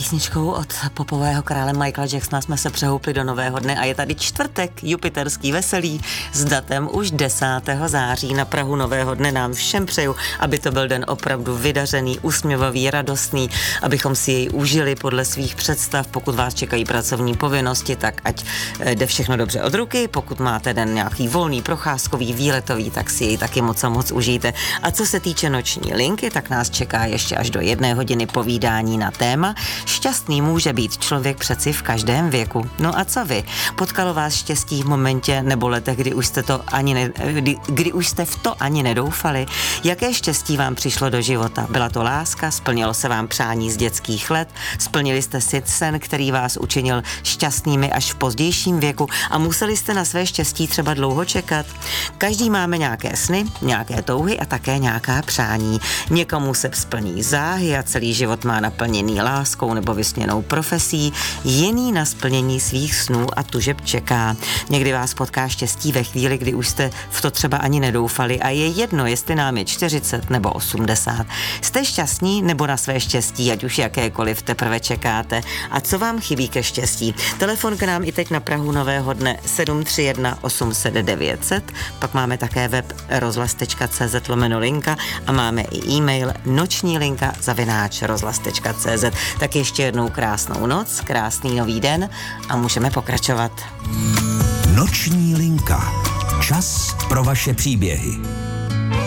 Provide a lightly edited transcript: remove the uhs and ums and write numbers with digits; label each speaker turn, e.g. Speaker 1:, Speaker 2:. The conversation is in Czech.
Speaker 1: písničkou od popového krále Michaela Jacksona jsme se přehoupli do nového dne a je tady čtvrtek, jupiterský veselý, s datem už 10. září. Na prahu nového dne nám všem přeju, aby to byl den opravdu vydařený, usměvavý, radostný, abychom si jej užili podle svých představ. Pokud vás čekají pracovní povinnosti, tak ať jde všechno dobře od ruky. Pokud máte den nějaký volný, procházkový, výletový, tak si jej taky moc užijte. A co se týče noční linky, tak nás čeká ještě až do 1 hodiny povídání na téma Šťastný může být člověk přeci v každém věku. No a co vy? Potkalo vás štěstí v momentě nebo letech, kdy už jste v to ani nedoufali? Jaké štěstí vám přišlo do života? Byla to láska? Splnilo se vám přání z dětských let? Splnili jste si sen, který vás učinil šťastnými až v pozdějším věku a museli jste na své štěstí třeba dlouho čekat? Každý máme nějaké sny, nějaké touhy a také nějaká přání. Někomu se splní záhy a celý život má naplněný láskou nebo vysněnou profesí, jiný na splnění svých snů a tužeb čeká. Někdy vás potká štěstí ve chvíli, kdy už jste v to třeba ani nedoufali a je jedno, jestli nám je 40 nebo 80. Jste šťastní nebo na své štěstí, ať už jakékoliv teprve čekáte? A co vám chybí ke štěstí? Telefon k nám i teď na prahu nového dne 731 800 900, pak máme také web rozhlas.cz/linka a máme i e-mail nočnílinka@rozhlas.cz. Tak ještě jednou krásnou noc, krásný nový den a můžeme pokračovat.
Speaker 2: Noční linka. Čas pro vaše příběhy.